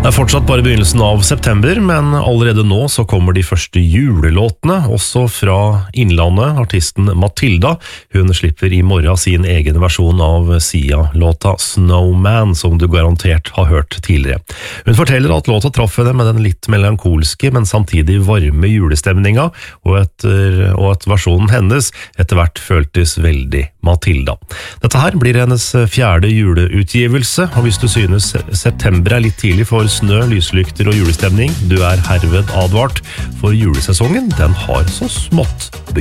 Det fortsatt bare begynnelsen av september, men allerede nå så kommer de første julelåtene, også fra Innlandet. Artisten Matilda, hun slipper i morgen sin egen versjon av Sia-låta Snowman, som du garantert har hørt tidligere. Hun forteller at låta traff henne med den litt melankolske, men samtidig varme julestemninga, og at versjonen hennes etter hvert føltes veldig Matilda. Dette her blir hennes 4. juleutgivelse, og hvis du synes september er litt tidlig for snø, lyslykter og julestemning, du er herved advart, for julesesongen den har så smått begynt.